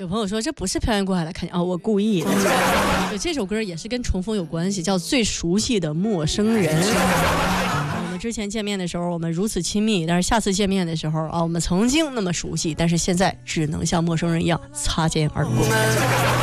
有朋友说这不是飘然过海来看你哦，我故意的。对，这首歌也是跟重逢有关系，叫《最熟悉的陌生人》。我们之前见面的时候，我们如此亲密，但是下次见面的时候啊，我们曾经那么熟悉，但是现在只能像陌生人一样擦肩而过。